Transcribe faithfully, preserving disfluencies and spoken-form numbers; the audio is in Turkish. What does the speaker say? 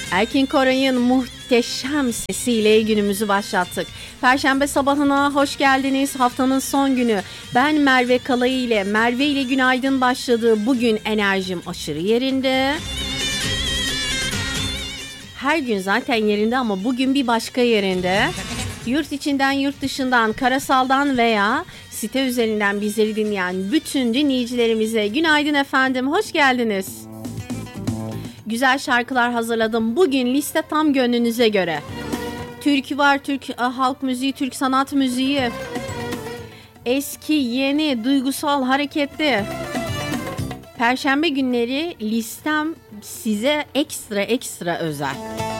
Erkin Koray'ın muhteşem sesiyle günümüzü başlattık. Perşembe sabahına hoş geldiniz. Haftanın son günü. Ben Merve Kalayı ile Merve ile günaydın başladı. Bugün enerjim aşırı yerinde. Her gün zaten yerinde ama bugün bir başka yerinde. Yurt içinden, yurt dışından, karasaldan veya site üzerinden bizleri dinleyen bütün dinleyicilerimize günaydın efendim. Hoş geldiniz. Güzel şarkılar hazırladım. Bugün liste tam gönlünüze göre. Türkü var, Türk halk müziği, Türk sanat müziği. Eski, yeni, duygusal, hareketli. Perşembe günleri listem size ekstra ekstra özel.